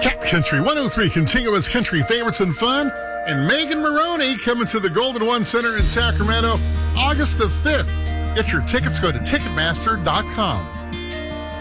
Cat Country 103 Continuous Country Favorites and Fun, and Megan Maroney coming to the Golden One Center in Sacramento August the 5th. Get your tickets, go to Ticketmaster.com.